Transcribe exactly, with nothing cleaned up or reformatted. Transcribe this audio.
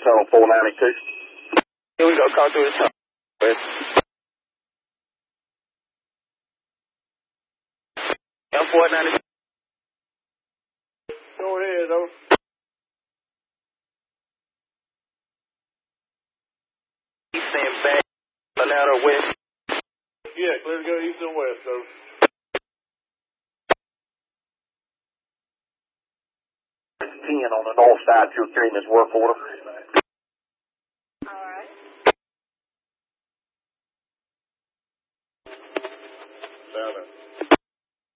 Tunnel four ninety-two. Here we go, call through the tunnel. West. M four ninety-two. Go ahead, though. East and back. Atlanta West. Yeah, clear to go east and west, though. ten on the north side, two carrying this work order.